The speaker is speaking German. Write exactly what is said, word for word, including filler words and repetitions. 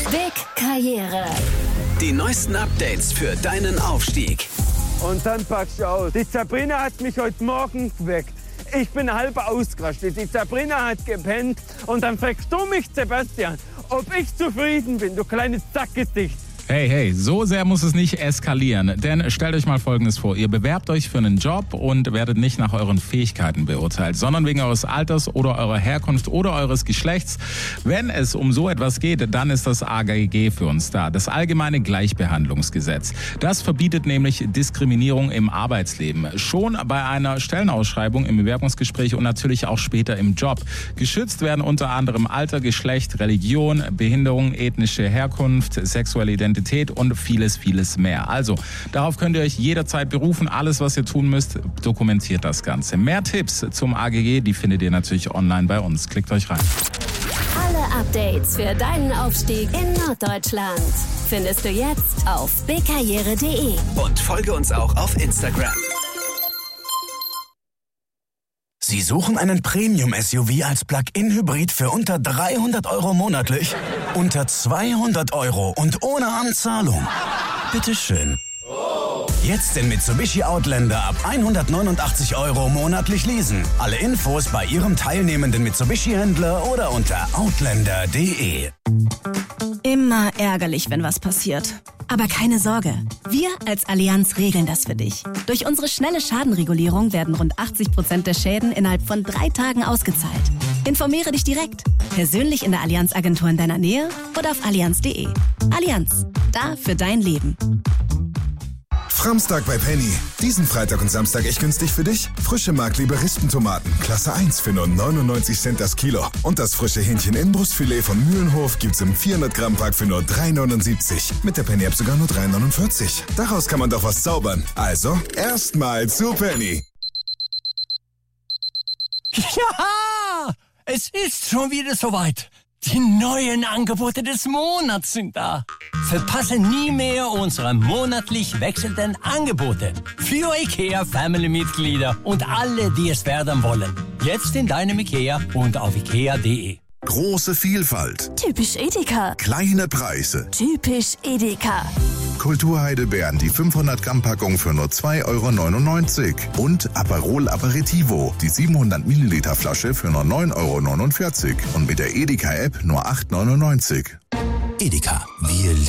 Big Karriere. Die neuesten Updates für deinen Aufstieg. Und dann packst du aus. Die Sabrina hat mich heute Morgen geweckt. Ich bin halb ausgerastet. Die Sabrina hat gepennt. Und dann fragst du mich, Sebastian, ob ich zufrieden bin, du kleines Sackgesicht. Hey, hey, so sehr muss es nicht eskalieren. Denn stellt euch mal Folgendes vor. Ihr bewerbt euch für einen Job und werdet nicht nach euren Fähigkeiten beurteilt, sondern wegen eures Alters oder eurer Herkunft oder eures Geschlechts. Wenn es um so etwas geht, dann ist das A G G für uns da. Das Allgemeine Gleichbehandlungsgesetz. Das verbietet nämlich Diskriminierung im Arbeitsleben. Schon bei einer Stellenausschreibung, im Bewerbungsgespräch und natürlich auch später im Job. Geschützt werden unter anderem Alter, Geschlecht, Religion, Behinderung, ethnische Herkunft, sexuelle Identität und vieles, vieles mehr. Also, darauf könnt ihr euch jederzeit berufen. Alles, was ihr tun müsst, dokumentiert das Ganze. Mehr Tipps zum A G G, die findet ihr natürlich online bei uns. Klickt euch rein. Alle Updates für deinen Aufstieg in Norddeutschland findest du jetzt auf big karriere punkt de. Und folge uns auch auf Instagram. Sie suchen einen Premium-S U V als Plug-in-Hybrid für unter dreihundert Euro monatlich? Unter zweihundert Euro und ohne Anzahlung? Bitteschön. Jetzt den Mitsubishi Outlander ab hundertneunundachtzig Euro monatlich leasen. Alle Infos bei Ihrem teilnehmenden Mitsubishi-Händler oder unter outlander punkt de. Immer ärgerlich, wenn was passiert. Aber keine Sorge, wir als Allianz regeln das für dich. Durch unsere schnelle Schadenregulierung werden rund achtzig Prozent der Schäden innerhalb von drei Tagen ausgezahlt. Informiere dich direkt, persönlich in der Allianz-Agentur in deiner Nähe oder auf allianz punkt de. Allianz, da für dein Leben. Framstag bei Penny. Diesen Freitag und Samstag echt günstig für dich. Frische Markliebe Rispentomaten, Klasse eins für nur neunundneunzig Cent das Kilo. Und das frische Hähnchen Inbrustfilet von Mühlenhof gibt's im vierhundert Gramm Pack für nur drei neunundsiebzig. Mit der Penny-App sogar nur drei neunundvierzig. Daraus kann man doch was zaubern. Also, erstmal zu Penny. Ja, es ist schon wieder soweit. Die neuen Angebote des Monats sind da. Verpasse nie mehr unsere monatlich wechselnden Angebote. Für IKEA-Family-Mitglieder und alle, die es werden wollen. Jetzt in deinem IKEA und auf ikea punkt de. Große Vielfalt. Typisch Edeka. Kleine Preise. Typisch Edeka. Kulturheidelbeeren, die fünfhundert Gramm Packung für nur zwei Euro neunundneunzig. Und Aperol Aperitivo, die siebenhundert Milliliter Flasche für nur neun Euro neunundvierzig. Und mit der Edeka-App nur acht Euro neunundneunzig. Edeka, wir lieben